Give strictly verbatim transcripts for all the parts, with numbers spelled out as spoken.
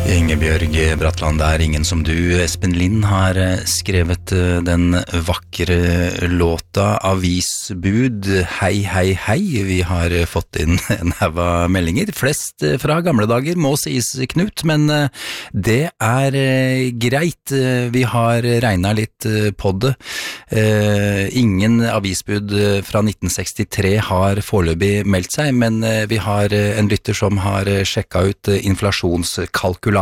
Ingebjørg Bratland, det er ingen som du. Espen Lind har skrevet den vakre låta Avisbud. Hei, hei, hei. Vi har fått inn en haug av meldinger. Flest fra gamle dager må sies, Knut, men det er greit. Vi har regnet litt på det. Ingen avisbud fra nitten sekstitre har foreløpig meldt seg, men vi har en lytter som har sjekket ut inflasjonskalkulatoren.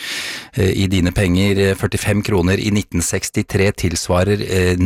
I dine penger, førtifem kroner i nitten sekstitre tilsvarer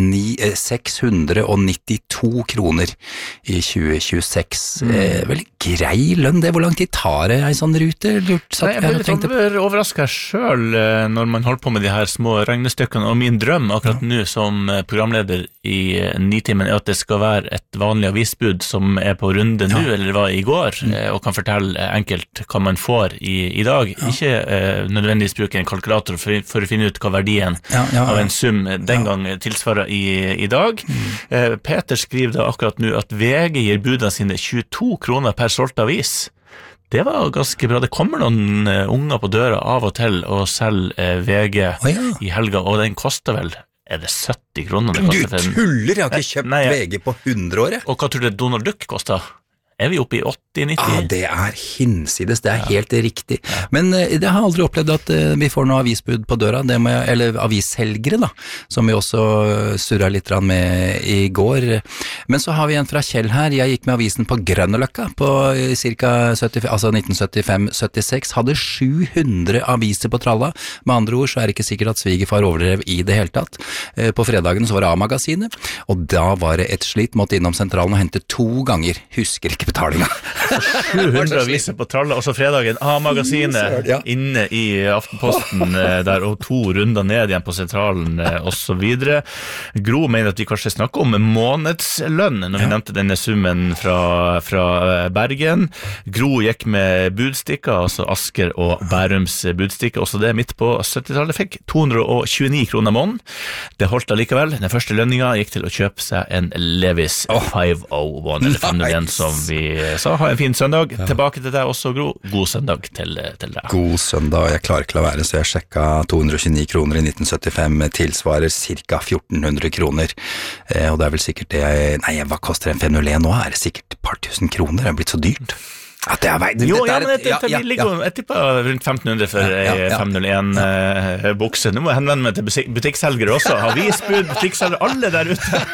seks hundre nittito kroner i tjue tjueseks. Mm. Vel grei lønn det. Hvor lang tid tar det en sånn rute? Lurt, Nei, jeg ble litt over, overrasket selv når man holder på med de her små regnestykkene, og min drøm akkurat ja. Nå som programleder i Nitimen er at det skal være et vanlig avisbud som er på runde nå, ja. Eller var i går, mm. og kan fortelle enkelt hva man får i, i dag. Ja. Ikke eh, nødvendigvis bruke en kalkulator for, for å finne ut hva verdien ja, ja, ja. Av en sum den gang tilsvarer i, i dag. Mm. Eh, Peter skriver da akkurat nå at V G gir budene sine tjueto kroner per solgt avis. Det var ganske bra. Det kommer noen uh, unger på døra av og til og selger uh, V G oh, ja. I helga, og den koster vel, er det sytti kroner? Det du tuller, jeg har ikke kjøpt nei, nei, V G på hundre år. Og hva tror du Donald Duck koster? Er vi oppe i åtti nitti? Ja, det er hinsides, det er ja. Helt riktig. Ja. Men uh, jeg har aldri opplevd at uh, vi får noe avisbud på døra, det må jeg, eller avisselgere da, som vi også surret litt med i går. Men så har vi en fra Kjell her. Jeg gikk med avisen på Grønneløkka på uh, cirka sytti, altså nitten syttifem syttiseks, hadde sju hundre aviser på tralla. Med andre ord så er det ikke sikkert at svigerfar overdrev i det hele tatt. Uh, på fredagen så var det A-magasinet, og da var det et slitt, måtte innom sentralen og hente to ganger, husker ikke betalinga. sju hundre aviser på tralla, og så fredagen A-magasinet ja. Inne i Aftenposten der, og to runder ned igjen på sentralen og så videre. Gro mener at vi kanskje snakker om månedslønn når vi ja. Nevnte denne summen fra, fra Bergen. Gro gikk med budstikker, altså Asker og Bærums budstikker, også det midt på syttitallet fikk to hundre tjueni kroner måneden. Det holdt allikevel. Den første lønninga gikk til å kjøpe seg en Levis fem oh one, eller fem oh one som vi sa. Ha en fin søndag. Ja. Tilbake til deg også, Gro. God søndag til, til deg. God søndag. Jeg klarer ikke å la være, så jeg sjekket to hundre tjueni kroner i nitten syttifem tilsvarer cirka fjorten hundre kroner. Eh, og det er vel sikkert det jeg... Nei, hva koster en fem null en nå? Er det sikkert et par tusen kroner? Det er blitt så dyrt. At det er vei... Jo, ja, men det, det, det ligger jo, jeg tipper rundt femten hundre for ja, ja, ja. fem null en uh, bukse. Nå må jeg henvende meg til butikkselgere også. Avisbud, butikkselgere, alle der ute.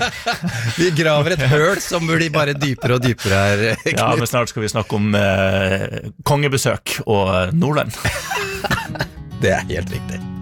Vi graver et høl som blir bare dypere og dypere her. Knut. Ja, men snart skal vi snakke om uh, kongebesøk og Nordland. Det er helt riktig.